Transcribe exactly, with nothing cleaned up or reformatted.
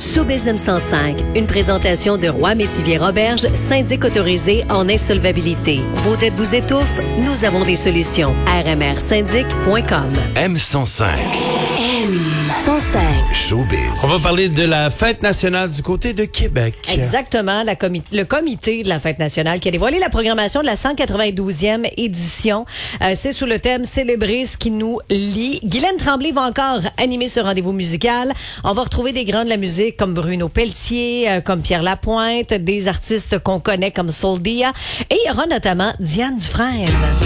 Showbiz M cent cinq, une présentation de Roy Métivier Roberge, syndic autorisé en insolvabilité. Vos dettes vous étouffent? Nous avons des solutions. R M R syndic point com. M cent cinq. M cent cinq. Showbiz. On va parler de la fête nationale du côté de Québec. Exactement, la comi- le comité de la fête nationale qui a dévoilé la programmation de la cent quatre-vingt-douzième édition. Euh, c'est sous le thème « Célébrer ce qui nous lie ». Guylaine Tremblay va encore animer ce rendez-vous musical. On va retrouver des grands de la musique comme Bruno Pelletier, euh, comme Pierre Lapointe, des artistes qu'on connaît comme Soul Dia. Et il y aura notamment Diane Dufresne.